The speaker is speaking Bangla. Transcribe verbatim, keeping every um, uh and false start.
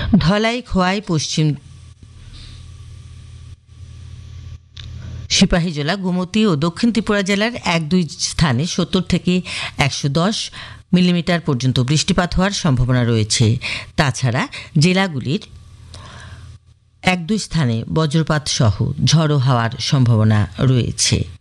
ধলাই, খোয়াই, পশ্চিম সিপাহীজলা, গোমতী ও দক্ষিণ ত্রিপুরা জেলার এক দুই স্থানে সত্তর থেকে একশো দশ মিলিমিটার পর্যন্ত বৃষ্টিপাত হওয়ার সম্ভাবনা রয়েছে। তাছাড়া জেলাগুলির এক দুই স্থানে বজ্রপাত সহ ঝড়ো হওয়ার সম্ভাবনা রয়েছে।